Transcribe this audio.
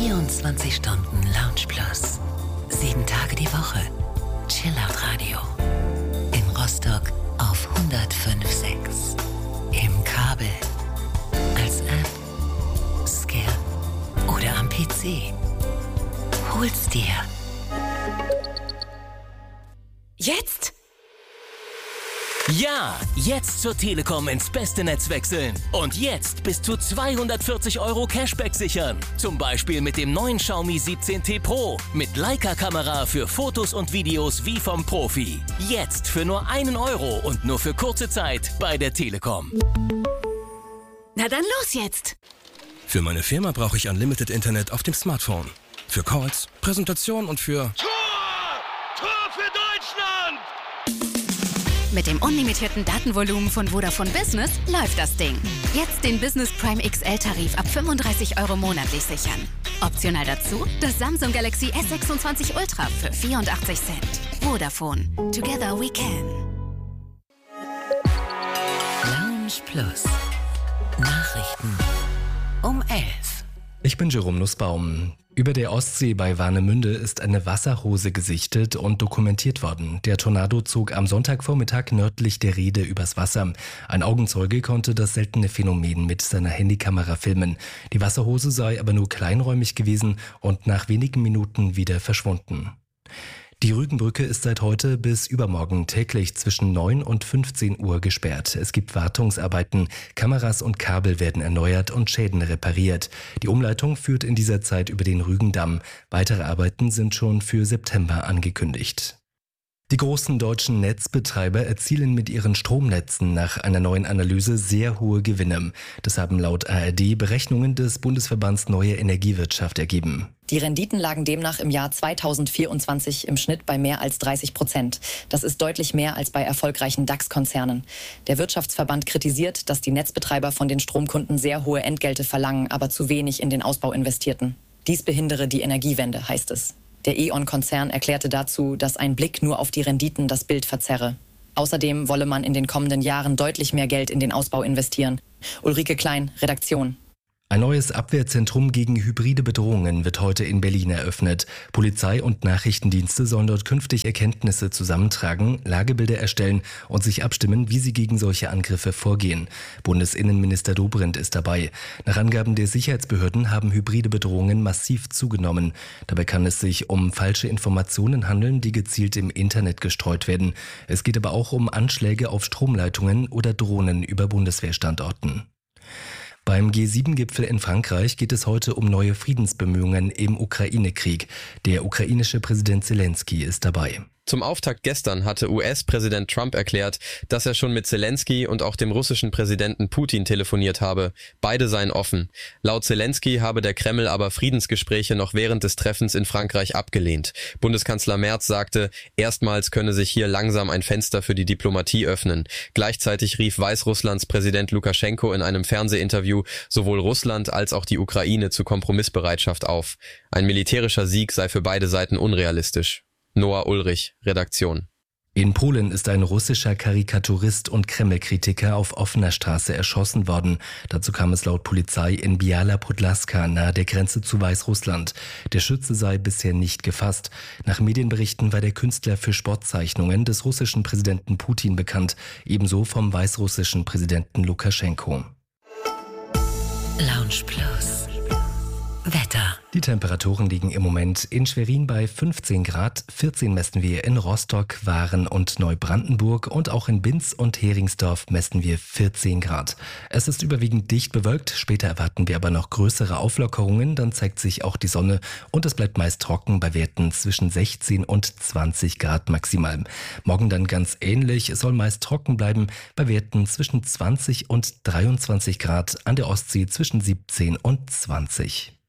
24 Stunden Lounge Plus. 7 Tage die Woche. Chillout Radio. In Rostock auf 105.6. Im Kabel. Als App. Scan. Oder am PC. Hol's dir. Jetzt? Ja, jetzt zur Telekom ins beste Netz wechseln. Und jetzt bis zu 240 € Cashback sichern. Zum Beispiel mit dem neuen Xiaomi 17T Pro. Mit Leica-Kamera für Fotos und Videos wie vom Profi. Jetzt für nur 1 € und nur für kurze Zeit bei der Telekom. Na dann los jetzt. Für meine Firma brauche ich Unlimited Internet auf dem Smartphone. Für Calls, Präsentation und für... Tor für Deutschland! Mit dem unlimitierten Datenvolumen von Vodafone Business läuft das Ding. Jetzt den Business Prime XL-Tarif ab 35 € monatlich sichern. Optional dazu das Samsung Galaxy S26 Ultra für 84 Cent. Vodafone. Together we can. Lounge Plus. Nachrichten um 11. Ich bin Jerome Nussbaum. Über der Ostsee bei Warnemünde ist eine Wasserhose gesichtet und dokumentiert worden. Der Tornado zog am Sonntagvormittag nördlich der Reede übers Wasser. Ein Augenzeuge konnte das seltene Phänomen mit seiner Handykamera filmen. Die Wasserhose sei aber nur kleinräumig gewesen und nach wenigen Minuten wieder verschwunden. Die Rügenbrücke ist seit heute bis übermorgen täglich zwischen 9 und 15 Uhr gesperrt. Es gibt Wartungsarbeiten, Kameras und Kabel werden erneuert und Schäden repariert. Die Umleitung führt in dieser Zeit über den Rügendamm. Weitere Arbeiten sind schon für September angekündigt. Die großen deutschen Netzbetreiber erzielen mit ihren Stromnetzen nach einer neuen Analyse sehr hohe Gewinne. Das haben laut ARD Berechnungen des Bundesverbands Neue Energiewirtschaft ergeben. Die Renditen lagen demnach im Jahr 2024 im Schnitt bei mehr als 30%. Das ist deutlich mehr als bei erfolgreichen DAX-Konzernen. Der Wirtschaftsverband kritisiert, dass die Netzbetreiber von den Stromkunden sehr hohe Entgelte verlangen, aber zu wenig in den Ausbau investierten. Dies behindere die Energiewende, heißt es. Der E.ON-Konzern erklärte dazu, dass ein Blick nur auf die Renditen das Bild verzerre. Außerdem wolle man in den kommenden Jahren deutlich mehr Geld in den Ausbau investieren. Ulrike Klein, Redaktion. Ein neues Abwehrzentrum gegen hybride Bedrohungen wird heute in Berlin eröffnet. Polizei und Nachrichtendienste sollen dort künftig Erkenntnisse zusammentragen, Lagebilder erstellen und sich abstimmen, wie sie gegen solche Angriffe vorgehen. Bundesinnenminister Dobrindt ist dabei. Nach Angaben der Sicherheitsbehörden haben hybride Bedrohungen massiv zugenommen. Dabei kann es sich um falsche Informationen handeln, die gezielt im Internet gestreut werden. Es geht aber auch um Anschläge auf Stromleitungen oder Drohnen über Bundeswehrstandorten. Beim G7-Gipfel in Frankreich geht es heute um neue Friedensbemühungen im Ukraine-Krieg. Der ukrainische Präsident Zelensky ist dabei. Zum Auftakt gestern hatte US-Präsident Trump erklärt, dass er schon mit Zelensky und auch dem russischen Präsidenten Putin telefoniert habe. Beide seien offen. Laut Zelensky habe der Kreml aber Friedensgespräche noch während des Treffens in Frankreich abgelehnt. Bundeskanzler Merz sagte, erstmals könne sich hier langsam ein Fenster für die Diplomatie öffnen. Gleichzeitig rief Weißrusslands Präsident Lukaschenko in einem Fernsehinterview sowohl Russland als auch die Ukraine zu Kompromissbereitschaft auf. Ein militärischer Sieg sei für beide Seiten unrealistisch. Noah Ulrich, Redaktion. In Polen ist ein russischer Karikaturist und Kreml-Kritiker auf offener Straße erschossen worden. Dazu kam es laut Polizei in Biała Podlaska nahe der Grenze zu Weißrussland. Der Schütze sei bisher nicht gefasst. Nach Medienberichten war der Künstler für Sportzeichnungen des russischen Präsidenten Putin bekannt, ebenso vom weißrussischen Präsidenten Lukaschenko. Lounge Plus. Wetter. Die Temperaturen liegen im Moment in Schwerin bei 15 Grad, 14 messen wir in Rostock, Waren und Neubrandenburg und auch in Binz und Heringsdorf messen wir 14 Grad. Es ist überwiegend dicht bewölkt, später erwarten wir aber noch größere Auflockerungen, dann zeigt sich auch die Sonne und es bleibt meist trocken bei Werten zwischen 16 und 20 Grad maximal. Morgen dann ganz ähnlich, es soll meist trocken bleiben bei Werten zwischen 20 und 23 Grad, an der Ostsee zwischen 17 und 20.